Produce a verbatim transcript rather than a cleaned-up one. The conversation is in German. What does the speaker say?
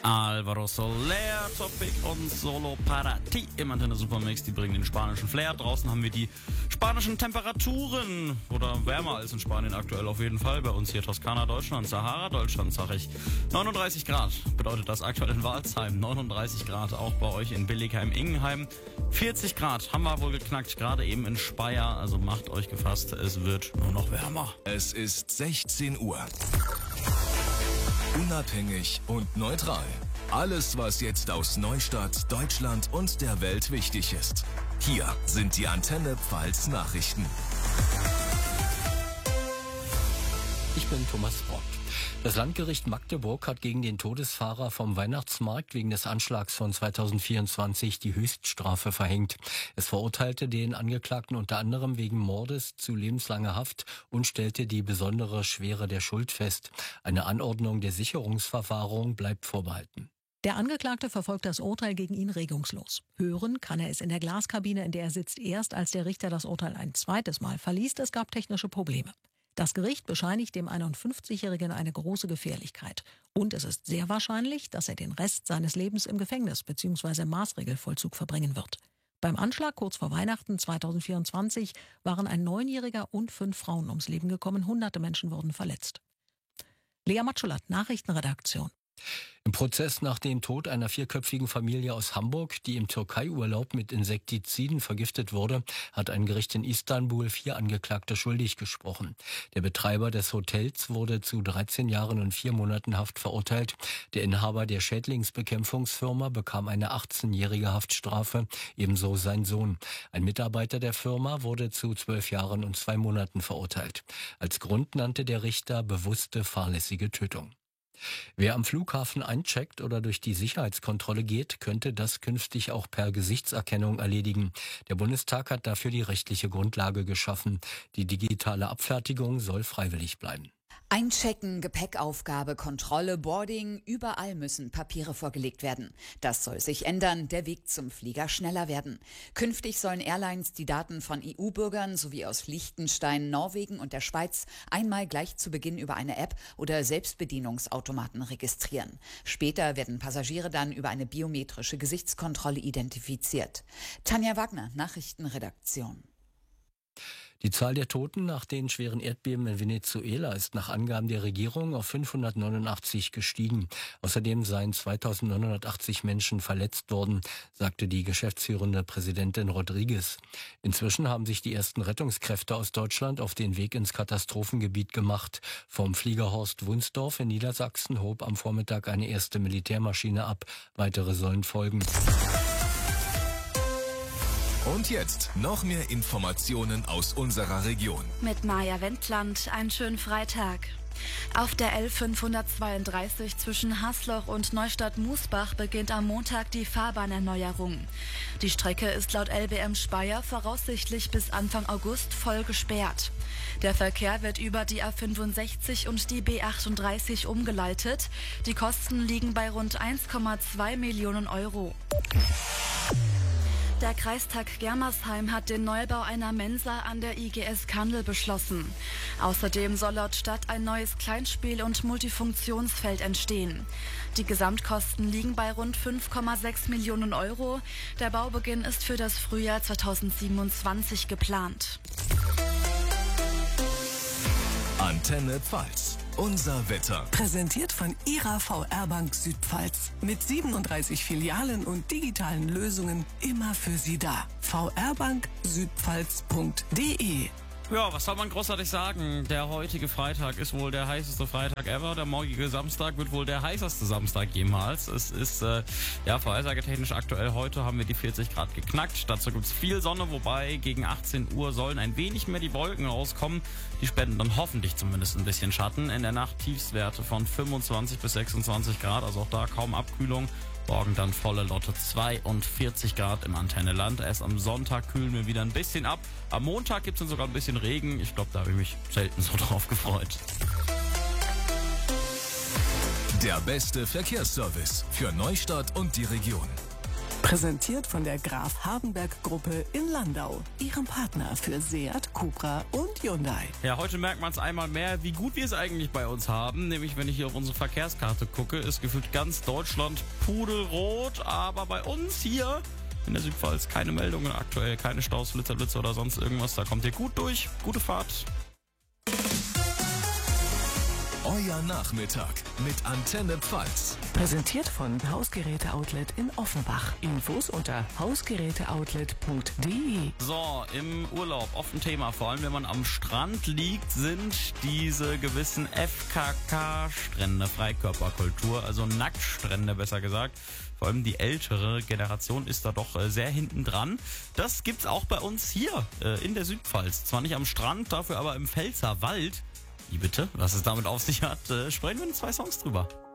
Alvaro Soler, Topic und Solo Para Ti im Antenne Supermix. Die bringen den spanischen Flair. Draußen haben wir die spanischen Temperaturen. Oder wärmer als in Spanien aktuell auf jeden Fall. Bei uns hier Toskana, Deutschland, Sahara, Deutschland, sag ich. neununddreißig Grad bedeutet das aktuell in Walsheim. neununddreißig Grad auch bei euch in Billigheim, Ingenheim. vierzig Grad haben wir wohl geknackt, gerade eben in Speyer. Also macht euch gefasst, es wird nur noch wärmer. Es ist sechzehn Uhr. Unabhängig und neutral. Alles, was jetzt aus Neustadt, Deutschland und der Welt wichtig ist. Hier sind die Antenne Pfalz Nachrichten. Ich bin Thomas Brock. Das Landgericht Magdeburg hat gegen den Todesfahrer vom Weihnachtsmarkt wegen des Anschlags von zweitausendvierundzwanzig die Höchststrafe verhängt. Es verurteilte den Angeklagten unter anderem wegen Mordes zu lebenslanger Haft und stellte die besondere Schwere der Schuld fest. Eine Anordnung der Sicherungsverwahrung bleibt vorbehalten. Der Angeklagte verfolgt das Urteil gegen ihn regungslos. Hören kann er es in der Glaskabine, in der er sitzt, erst als der Richter das Urteil ein zweites Mal verliest. Es gab technische Probleme. Das Gericht bescheinigt dem einundfünfzigjährigen eine große Gefährlichkeit. Und es ist sehr wahrscheinlich, dass er den Rest seines Lebens im Gefängnis bzw. im Maßregelvollzug verbringen wird. Beim Anschlag kurz vor Weihnachten zweitausendvierundzwanzig waren ein Neunjähriger und fünf Frauen ums Leben gekommen. Hunderte Menschen wurden verletzt. Lea Matschulat, Nachrichtenredaktion. Im Prozess nach dem Tod einer vierköpfigen Familie aus Hamburg, die im Türkei-Urlaub mit Insektiziden vergiftet wurde, hat ein Gericht in Istanbul vier Angeklagte schuldig gesprochen. Der Betreiber des Hotels wurde zu dreizehn Jahren und vier Monaten Haft verurteilt. Der Inhaber der Schädlingsbekämpfungsfirma bekam eine achtzehnjährige Haftstrafe, ebenso sein Sohn. Ein Mitarbeiter der Firma wurde zu zwölf Jahren und zwei Monaten verurteilt. Als Grund nannte der Richter bewusste fahrlässige Tötung. Wer am Flughafen eincheckt oder durch die Sicherheitskontrolle geht, könnte das künftig auch per Gesichtserkennung erledigen. Der Bundestag hat dafür die rechtliche Grundlage geschaffen. Die digitale Abfertigung soll freiwillig bleiben. Einchecken, Gepäckaufgabe, Kontrolle, Boarding, überall müssen Papiere vorgelegt werden. Das soll sich ändern, der Weg zum Flieger schneller werden. Künftig sollen Airlines die Daten von E U-Bürgern sowie aus Liechtenstein, Norwegen und der Schweiz einmal gleich zu Beginn über eine App oder Selbstbedienungsautomaten registrieren. Später werden Passagiere dann über eine biometrische Gesichtskontrolle identifiziert. Tanja Wagner, Nachrichtenredaktion. Die Zahl der Toten nach den schweren Erdbeben in Venezuela ist nach Angaben der Regierung auf fünfhundertneunundachtzig gestiegen. Außerdem seien zweitausendneunhundertachtzig Menschen verletzt worden, sagte die geschäftsführende Präsidentin Rodriguez. Inzwischen haben sich die ersten Rettungskräfte aus Deutschland auf den Weg ins Katastrophengebiet gemacht. Vom Flieger Horst Wunsdorf in Niedersachsen hob am Vormittag eine erste Militärmaschine ab. Weitere sollen folgen. Und jetzt noch mehr Informationen aus unserer Region. Mit Maja Wendland, einen schönen Freitag. Auf der L fünfhundertzweiunddreißig zwischen Hasloch und Neustadt-Musbach beginnt am Montag die Fahrbahnerneierung. Die Strecke ist laut L B M Speyer voraussichtlich bis Anfang August voll gesperrt. Der Verkehr wird über die A fünfundsechzig und die B achtunddreißig umgeleitet. Die Kosten liegen bei rund eins Komma zwei Millionen Euro. Der Kreistag Germersheim hat den Neubau einer Mensa an der I G S Kandel beschlossen. Außerdem soll laut Stadt ein neues Kleinspiel- und Multifunktionsfeld entstehen. Die Gesamtkosten liegen bei rund fünf Komma sechs Millionen Euro. Der Baubeginn ist für das Frühjahr zweitausendsiebenundzwanzig geplant. Antenne Pfalz. Unser Wetter. Präsentiert von Ihrer V R Bank Südpfalz. Mit siebenunddreißig Filialen und digitalen Lösungen immer für Sie da. v r bank südpfalz punkt d e. Ja, was soll man großartig sagen? Der heutige Freitag ist wohl der heißeste Freitag ever. Der morgige Samstag wird wohl der heißeste Samstag jemals. Es ist, äh, ja, vorhersagetechnisch aktuell heute haben wir die vierzig Grad geknackt. Dazu gibt's viel Sonne, wobei gegen achtzehn Uhr sollen ein wenig mehr die Wolken rauskommen. Die spenden dann hoffentlich zumindest ein bisschen Schatten. In der Nacht Tiefstwerte von fünfundzwanzig bis sechsundzwanzig Grad, also auch da kaum Abkühlung. Morgen dann volle Lotte zweiundvierzig Grad im Antenneland. Erst am Sonntag kühlen wir wieder ein bisschen ab. Am Montag gibt es dann sogar ein bisschen Regen. Ich glaube, da habe ich mich selten so drauf gefreut. Der beste Verkehrsservice für Neustadt und die Region. Präsentiert von der Graf Hardenberg Gruppe in Landau, ihrem Partner für Seat, Cupra und Hyundai. Ja, heute merkt man es einmal mehr, wie gut wir es eigentlich bei uns haben. Nämlich, wenn ich hier auf unsere Verkehrskarte gucke, ist gefühlt ganz Deutschland pudelrot. Aber bei uns hier in der Südpfalz keine Meldungen aktuell, keine Staus, Blitzer, Blitzer oder sonst irgendwas. Da kommt ihr gut durch. Gute Fahrt. Euer Nachmittag mit Antenne Pfalz. Präsentiert von Hausgeräte-Outlet in Offenbach. Infos unter hausgeräteoutlet punkt de. So, im Urlaub, oft ein Thema, vor allem wenn man am Strand liegt, sind diese gewissen F K K-Strände, Freikörperkultur, also Nacktstrände besser gesagt. Vor allem die ältere Generation ist da doch äh, sehr hinten dran. Das gibt's auch bei uns hier äh, in der Südpfalz. Zwar nicht am Strand, dafür aber im Pfälzerwald. Wie bitte? Was es damit auf sich hat, äh, sprechen wir in zwei Songs drüber.